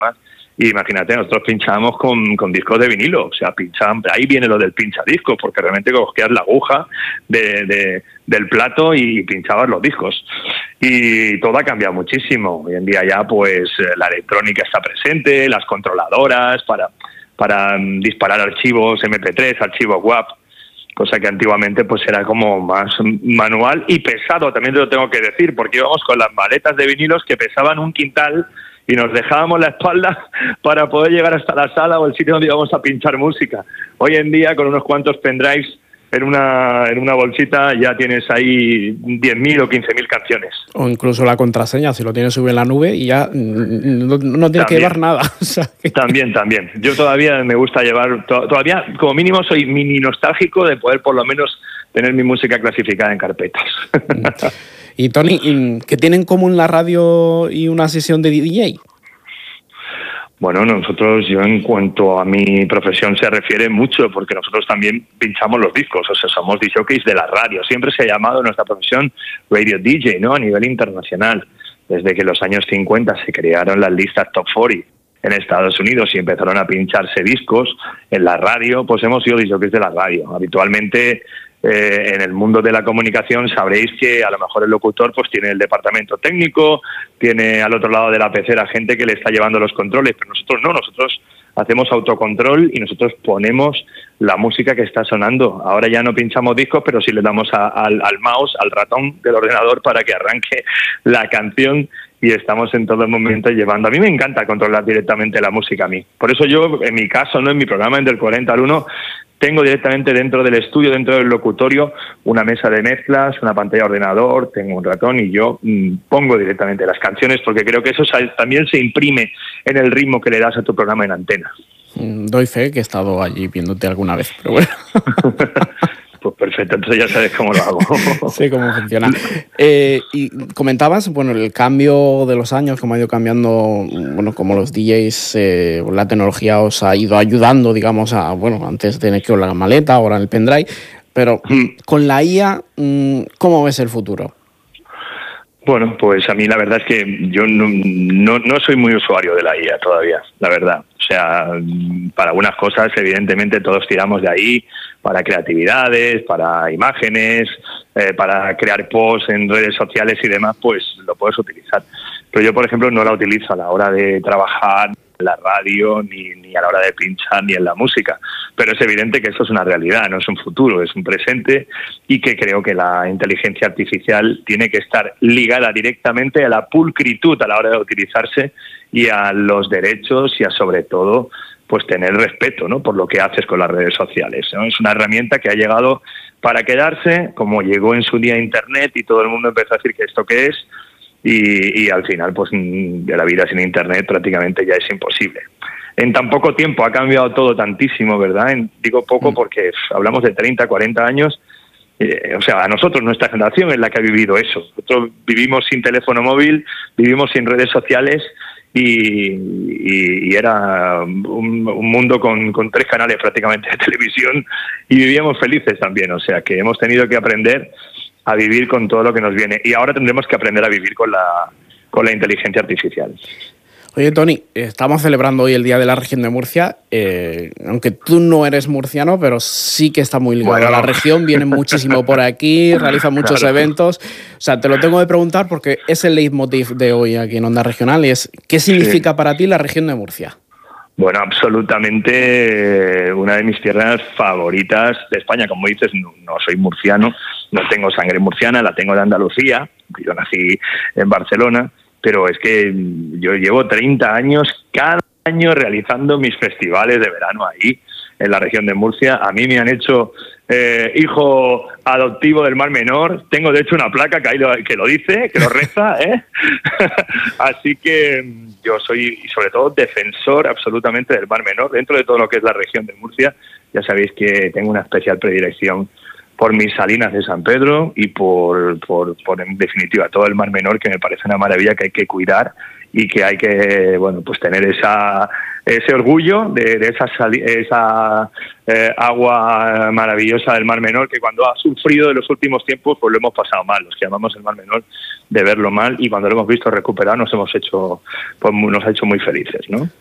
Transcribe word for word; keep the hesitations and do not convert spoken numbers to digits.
demás. Y imagínate, nosotros pinchábamos con, con discos de vinilo, o sea, pinchaban, ahí viene lo del pinchadiscos, porque realmente cogías la aguja de, de, del plato y pinchabas los discos. Y todo ha cambiado muchísimo. Hoy en día ya, pues, la electrónica está presente, las controladoras para, para disparar archivos eme pe tres, archivos guap, cosa que antiguamente pues era como más manual y pesado, también te lo tengo que decir, porque íbamos con las maletas de vinilos que pesaban un quintal y nos dejábamos la espalda para poder llegar hasta la sala o el sitio donde íbamos a pinchar música. Hoy en día, con unos cuantos pendrives en una en una bolsita, ya tienes ahí diez mil o quince mil canciones. O incluso la contraseña, si lo tienes sube en la nube y ya no, no tienes que llevar nada. O sea, que... También, también. Yo todavía me gusta llevar, to, todavía como mínimo soy mini nostálgico de poder por lo menos tener mi música clasificada en carpetas. Y Tony, ¿qué tienen en común la radio y una sesión de D J? Bueno, nosotros, yo en cuanto a mi profesión se refiere mucho, porque nosotros también pinchamos los discos, o sea, somos D Js de la radio. Siempre se ha llamado nuestra profesión Radio D J, ¿no? A nivel internacional. Desde que en los años cincuenta se crearon las listas Top cuarenta en Estados Unidos y empezaron a pincharse discos en la radio, pues hemos sido D Js de la radio. Habitualmente, Eh, en el mundo de la comunicación sabréis que a lo mejor el locutor pues tiene el departamento técnico, tiene al otro lado de la pecera gente que le está llevando los controles, pero nosotros no, nosotros hacemos autocontrol y nosotros ponemos la música que está sonando. Ahora ya no pinchamos discos, pero sí le damos a, al, al mouse, al ratón del ordenador para que arranque la canción y estamos en todo momento llevando. A mí me encanta controlar directamente la música a mí. Por eso yo, en mi caso, no en mi programa, en Del cuarenta al uno, tengo directamente dentro del estudio, dentro del locutorio, una mesa de mezclas, una pantalla de ordenador, tengo un ratón y yo mmm, pongo directamente las canciones porque creo que eso también se imprime en el ritmo que le das a tu programa en antena. Doy fe que he estado allí viéndote alguna vez, pero bueno. Pues perfecto, entonces ya sabes cómo lo hago. Sí, cómo funciona. Eh, y comentabas, bueno, el cambio de los años, cómo ha ido cambiando, bueno, como los D Js, eh, la tecnología os ha ido ayudando, digamos, a, bueno, antes tener que ir la maleta, ahora el pendrive, pero mm. con la I A, ¿cómo ves el futuro? Bueno, pues a mí la verdad es que yo no, no, no soy muy usuario de la I A todavía, la verdad. O sea, para algunas cosas evidentemente todos tiramos de ahí, para creatividades, para imágenes, eh, para crear posts en redes sociales y demás, pues lo puedes utilizar. Pero yo, por ejemplo, no la utilizo a la hora de trabajar en la radio, ni, ni a la hora de pinchar, ni en la música. Pero es evidente que eso es una realidad, no es un futuro, es un presente, y que creo que la inteligencia artificial tiene que estar ligada directamente a la pulcritud a la hora de utilizarse y a los derechos y a, sobre todo, pues tener respeto, ¿no?, por lo que haces con las redes sociales, ¿no? Es una herramienta que ha llegado para quedarse, como llegó en su día Internet y todo el mundo empezó a decir que esto qué es, y, y al final pues de la vida sin Internet prácticamente ya es imposible. En tan poco tiempo ha cambiado todo tantísimo, ¿verdad? En, digo poco porque pff, hablamos de treinta, cuarenta años, eh, o sea, a nosotros, nuestra generación es la que ha vivido eso. Nosotros vivimos sin teléfono móvil, vivimos sin redes sociales, Y, y, y era un, un mundo con, con tres canales prácticamente de televisión y vivíamos felices también, o sea que hemos tenido que aprender a vivir con todo lo que nos viene y ahora tendremos que aprender a vivir con la, con la inteligencia artificial. Oye, Tony, estamos celebrando hoy el Día de la Región de Murcia, eh, aunque tú no eres murciano, pero sí que está muy ligado bueno. a la región, vienen muchísimo por aquí, realizan muchos claro. eventos. O sea, te lo tengo de preguntar porque es el leitmotiv de hoy aquí en Onda Regional, y es, ¿qué significa sí. para ti la región de Murcia? Bueno, absolutamente una de mis tierras favoritas de España. Como dices, no, no soy murciano, no tengo sangre murciana, la tengo de Andalucía, yo nací en Barcelona, pero es que yo llevo treinta años cada año realizando mis festivales de verano ahí, en la región de Murcia. A mí me han hecho eh, hijo adoptivo del Mar Menor. Tengo, de hecho, una placa que, ahí lo, que lo dice, que lo reza, ¿eh? Así que yo soy, y sobre todo, defensor absolutamente del Mar Menor. Dentro de todo lo que es la región de Murcia, ya sabéis que tengo una especial predilección por mis salinas de San Pedro y por, por, por, en definitiva, todo el Mar Menor, que me parece una maravilla que hay que cuidar y que hay que, bueno, pues tener esa ese orgullo de, de esa, esa eh, agua maravillosa del Mar Menor, que cuando ha sufrido en los últimos tiempos, pues lo hemos pasado mal, los que llamamos el Mar Menor, de verlo mal, y cuando lo hemos visto recuperar nos hemos hecho, pues nos ha hecho muy felices, ¿no?